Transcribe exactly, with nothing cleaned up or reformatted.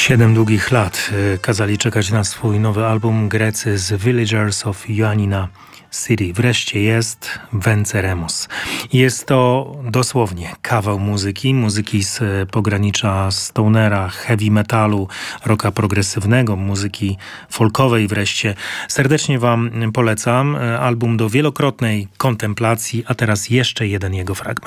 Siedem długich lat kazali czekać na swój nowy album Grecy z Villagers of Ioannina City. Wreszcie jest Venceremos. Jest to dosłownie kawał muzyki, muzyki z pogranicza stonera, heavy metalu, rocka progresywnego, muzyki folkowej wreszcie. Serdecznie wam polecam album do wielokrotnej kontemplacji, a teraz jeszcze jeden jego fragment.